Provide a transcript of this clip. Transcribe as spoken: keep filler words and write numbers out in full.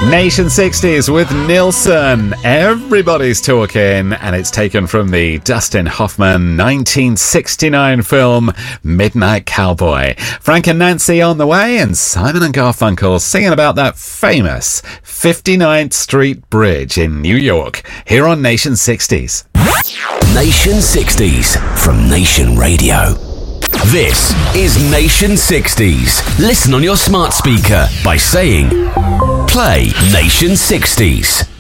Nation sixties with Nilsson. Everybody's talking, and it's taken from the Dustin Hoffman nineteen sixty-nine film Midnight Cowboy. Frank and Nancy on the way, and Simon and Garfunkel singing about that famous fifty-ninth Street Bridge in New York, here on Nation sixties. Nation sixties from Nation Radio. This is Nation sixties. Listen on your smart speaker by saying, play Nation sixties.